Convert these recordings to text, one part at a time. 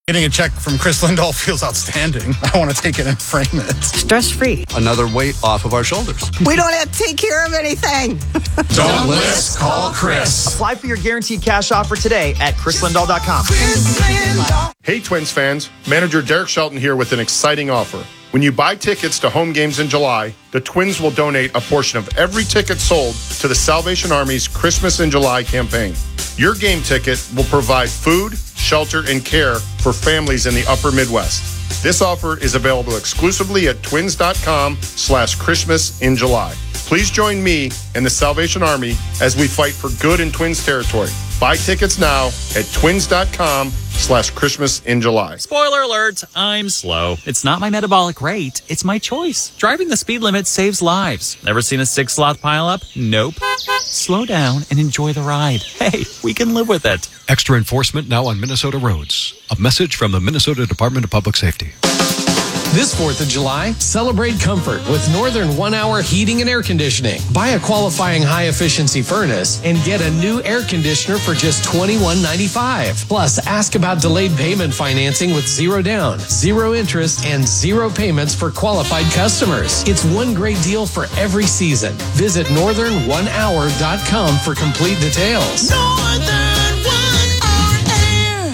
Getting a check from Chris Lindahl feels outstanding. I want to take it and frame it. Stress-free. Another weight off of our shoulders. We don't have to take care of anything. Don't list, call Chris. Apply for your guaranteed cash offer today at chrislindahl.com. Hey, Twins fans. Manager Derek Shelton here with an exciting offer. When you buy tickets to home games in July, the Twins will donate a portion of every ticket sold to the Salvation Army's Christmas in July campaign. Your game ticket will provide food, shelter, and care for families in the upper Midwest. This offer is available exclusively at twins.com/Christmas in July. Please join me and the Salvation Army as we fight for good in Twins territory. Buy tickets now at twins.com/Christmas in July. Spoiler alert, I'm slow. It's not my metabolic rate, it's my choice. Driving the speed limit saves lives. Ever seen a 6-slot pileup? Nope. Slow down and enjoy the ride. Hey, we can live with it. Extra enforcement now on Minnesota roads. A message from the Minnesota Department of Public Safety. This 4th of July, celebrate comfort with Northern 1-Hour Heating and Air Conditioning. Buy a qualifying high-efficiency furnace and get a new air conditioner for just $21.95. Plus, ask about delayed payment financing with 0 down, 0 interest, and 0 payments for qualified customers. It's one great deal for every season. Visit northern1hour.com for complete details. Northern 1-Hour Air.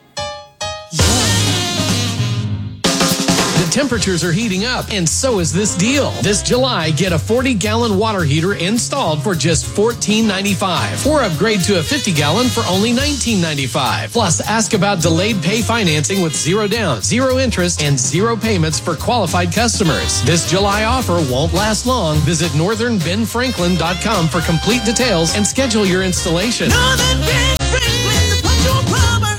Temperatures are heating up, and so is this deal. This July, get a 40-gallon water heater installed for just $14.95, or upgrade to a 50-gallon for only $19.95. Plus, ask about delayed pay financing with 0 down, 0 interest, and 0 payments for qualified customers. This July offer won't last long. Visit northernbenfranklin.com for complete details and schedule your installation. Northern Ben Franklin, the punctual plumber.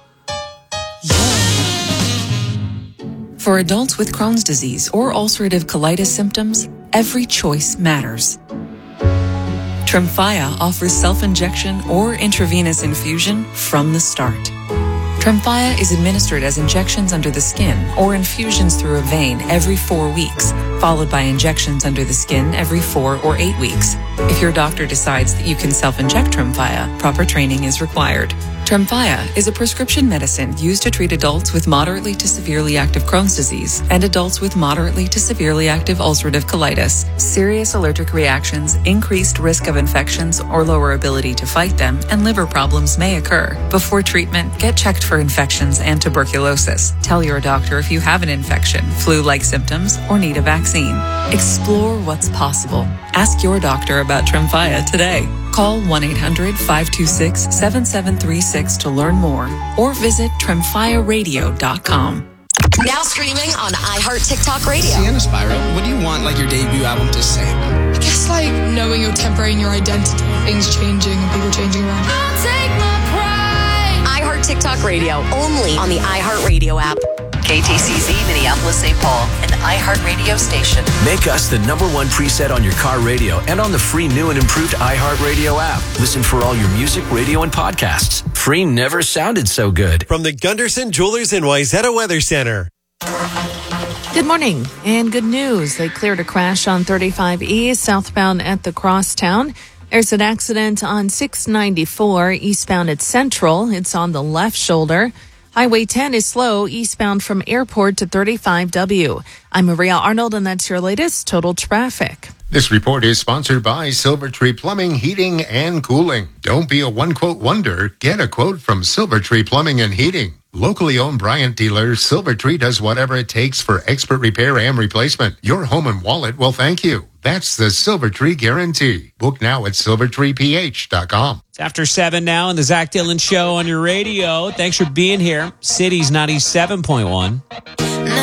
For adults with Crohn's disease or ulcerative colitis symptoms, every choice matters. Tremfya offers self-injection or intravenous infusion from the start. Tremfya is administered as injections under the skin or infusions through a vein every 4 weeks, followed by injections under the skin every 4 or 8 weeks. If your doctor decides that you can self-inject Tremfya, proper training is required. Tremfya is a prescription medicine used to treat adults with moderately to severely active Crohn's disease and adults with moderately to severely active ulcerative colitis. Serious allergic reactions, increased risk of infections or lower ability to fight them, and liver problems may occur. Before treatment, get checked for infections and tuberculosis. Tell your doctor if you have an infection, flu-like symptoms, or need a vaccine. Explore what's possible. Ask your doctor about Tremfya today. Call 1-800-526-7736 to learn more or visit tremfyaradio.com. Now streaming on iHeart TikTok Radio. Sienna Spiral, what do you want like your debut album to say? I guess like knowing your temporary and your identity, things changing and people changing around. I'll take my pride. iHeart TikTok Radio, only on the iHeart Radio app. KTCZ Minneapolis, St. Paul, an iHeart radio station. Make us the #1 preset on your car radio and on the free new and improved iHeart Radio app. Listen for all your music, radio, and podcasts. Free never sounded so good. From the Gunderson Jewelers in Wayzata Weather Center. Good morning and good news. They cleared a crash on 35E southbound at the Crosstown. There's an accident on 694 eastbound at Central. It's on the left shoulder. Highway 10 is slow eastbound from Airport to 35W. I'm Maria Arnold, and that's your latest total traffic. This report is sponsored by Silvertree Plumbing, Heating, and Cooling. Don't be a one-quote wonder. Get a quote from Silvertree Plumbing and Heating. Locally owned Bryant dealer, Silvertree does whatever it takes for expert repair and replacement. Your home and wallet will thank you. That's the Silvertree guarantee. Book now at silvertreeph.com. It's after 7 now on the Zach Dillon Show on your radio. Thanks for being here. City's 97.1.